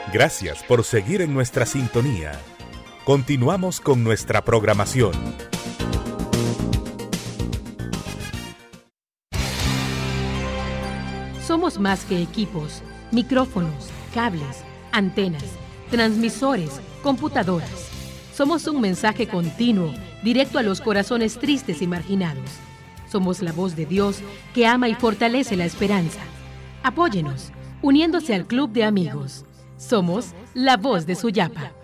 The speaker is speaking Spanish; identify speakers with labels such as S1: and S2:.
S1: Gracias por seguir en nuestra sintonía. Continuamos con nuestra programación.
S2: Somos más que equipos, micrófonos, cables, antenas, transmisores, computadoras. Somos un mensaje continuo, directo a los corazones tristes y marginados. Somos la voz de Dios que ama y fortalece la esperanza. Apóyenos, uniéndose al Club de Amigos. Somos la voz de Suyapa.